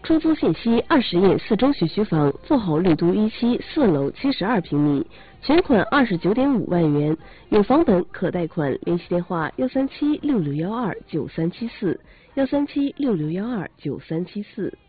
出租信息：20页4中学区房，富豪绿都一期4楼72平米，全款29.5万元，有房本可贷款。联系电话：13766129374，13766129374。